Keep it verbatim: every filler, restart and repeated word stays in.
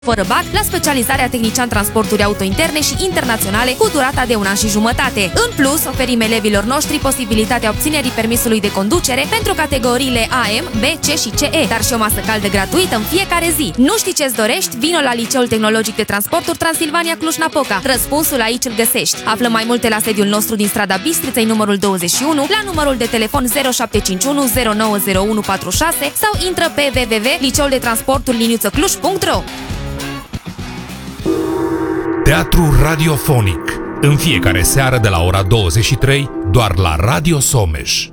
fără bac la specializarea tehnician transporturi auto interne și internaționale cu durata de un an și jumătate. În plus, oferim elevilor noștri posibilitatea obținerii permisului de conducere pentru categoriile A M, B, C și C E, dar și o masă caldă gratuită în fiecare zi. Nu știi ce-ți dorești? Vino la Liceul Tehnologic de Transporturi Transilvania Cluj-Napoca. Răspunsul aici îl găsești. Află mai multe la sediul nostru din strada Bistriței numărul douăzeci și unu, la numărul de telefon zero șapte cinci unu zero nouă zero unu patru șase sau intră pe w w w punct liceul de transporturi liniuță cluj punct ro. Teatru radiofonic. În fiecare seară de la ora douăzeci și trei, doar la Radio Someș.